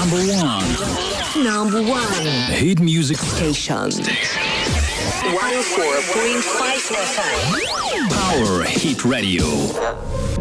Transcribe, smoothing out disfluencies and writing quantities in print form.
Number one. Number one. Hit music Station. 104.5 FM. Power Hit Radio.